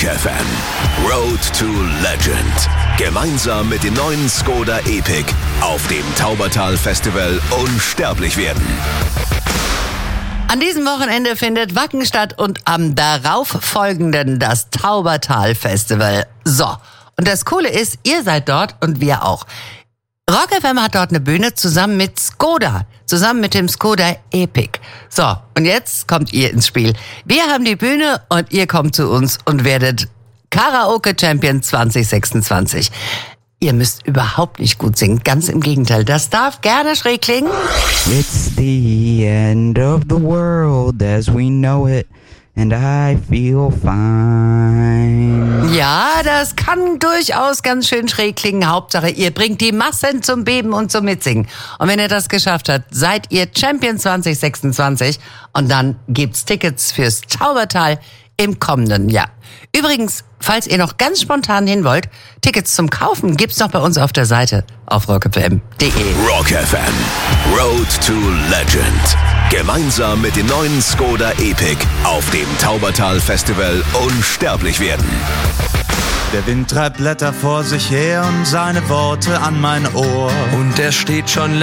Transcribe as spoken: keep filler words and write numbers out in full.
Rock F M. Road to Legend. Gemeinsam mit dem neuen Skoda Epic auf dem Taubertal Festival unsterblich werden. An diesem Wochenende findet Wacken statt und am darauffolgenden das Taubertal Festival. So, und das Coole ist, ihr seid dort und wir auch. Rock F M hat dort eine Bühne zusammen mit Skoda, zusammen mit dem Skoda Epic. So, und jetzt kommt ihr ins Spiel. Wir haben die Bühne und ihr kommt zu uns und werdet Karaoke-Champion zwanzig sechsundzwanzig. Ihr müsst überhaupt nicht gut singen, ganz im Gegenteil. Das darf gerne schräg klingen. It's the end of the world as we know it. And I feel fine. Ja, das kann durchaus ganz schön schräg klingen. Hauptsache, ihr bringt die Massen zum Beben und zum Mitsingen. Und wenn ihr das geschafft habt, seid ihr Champion zwanzig sechsundzwanzig. Und dann gibt's Tickets fürs Taubertal im kommenden Jahr. Übrigens, falls ihr noch ganz spontan hin wollt, Tickets zum Kaufen gibt's noch bei uns auf der Seite auf rock f m punkt d e. Rock F M. Road to Legend. Gemeinsam mit dem neuen Skoda Epic auf dem Taubertal Festival unsterblich werden. Der Wind treibt Blätter vor sich her und seine Worte an mein Ohr. Und er steht schon